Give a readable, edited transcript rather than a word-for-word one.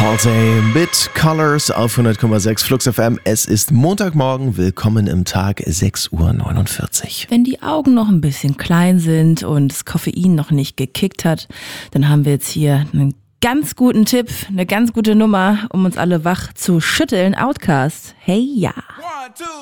Halsey mit Colors auf 100,6 Flux FM. Es ist Montagmorgen. Willkommen im Tag, 6:49 Uhr. Wenn die Augen noch ein bisschen klein sind und das Koffein noch nicht gekickt hat, dann haben wir jetzt hier einen ganz guten Tipp, eine ganz gute Nummer, um uns alle wach zu schütteln. Outkast. Hey ja. 1, 2,